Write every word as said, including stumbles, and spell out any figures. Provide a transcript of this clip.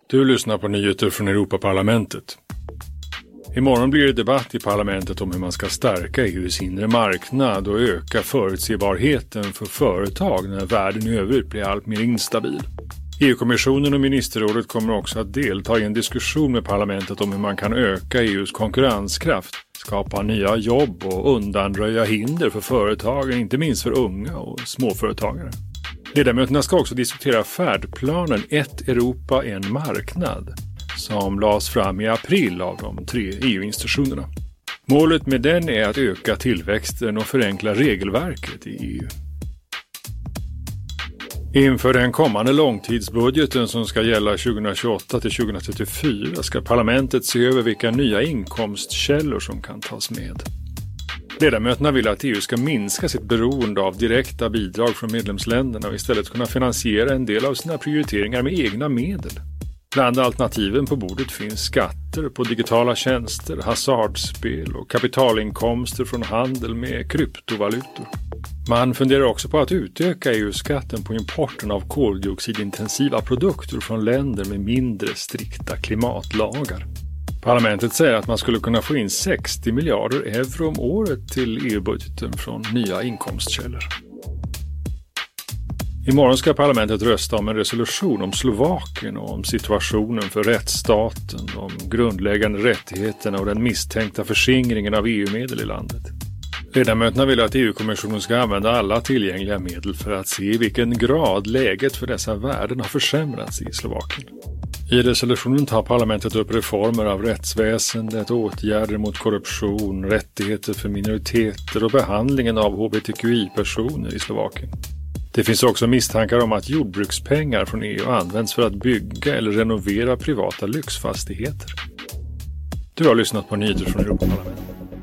Du lyssnar på nyheter från Europaparlamentet. Imorgon blir det debatt i parlamentet om hur man ska stärka E U:s inre marknad och öka förutsebarheten för företag när världen i övrigt blir allt mer instabil. E U-kommissionen och ministerrådet kommer också att delta i en diskussion med parlamentet om hur man kan öka E U:s konkurrenskraft, skapa nya jobb och undanröja hinder för företagen, inte minst för unga och småföretagare. Ledamöterna ska också diskutera färdplanen Ett Europa, en marknad som lades fram i april av de tre E U-institutionerna. Målet med den är att öka tillväxten och förenkla regelverket i E U. Inför den kommande långtidsbudgeten som ska gälla tjugohundratjugoåtta till tjugohundratrettiofyra ska parlamentet se över vilka nya inkomstkällor som kan tas med. Ledamöterna vill att E U ska minska sitt beroende av direkta bidrag från medlemsländerna och istället kunna finansiera en del av sina prioriteringar med egna medel. Bland alternativen på bordet finns skatter på digitala tjänster, hasardspel och kapitalinkomster från handel med kryptovalutor. Man funderar också på att utöka E U-skatten på importen av koldioxidintensiva produkter från länder med mindre strikta klimatlagar. Parlamentet säger att man skulle kunna få in sextio miljarder euro om året till E U-budgeten från nya inkomstkällor. Imorgon ska parlamentet rösta om en resolution om Slovakien och om situationen för rättsstaten, om grundläggande rättigheterna och den misstänkta förskingringen av E U-medel i landet. Ledamöterna vill att E U-kommissionen ska använda alla tillgängliga medel för att se i vilken grad läget för dessa värden har försämrats i Slovakien. I resolutionen tar parlamentet upp reformer av rättsväsendet, åtgärder mot korruption, rättigheter för minoriteter och behandlingen av H B T Q I-personer i Slovakien. Det finns också misstankar om att jordbrukspengar från E U används för att bygga eller renovera privata lyxfastigheter. Du har lyssnat på nyheter från Europaparlamentet.